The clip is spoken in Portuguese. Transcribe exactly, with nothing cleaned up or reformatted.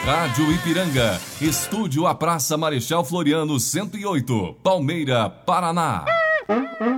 Rádio Ipiranga, estúdio a Praça Marechal Floriano cento e oito, Palmeira, Paraná.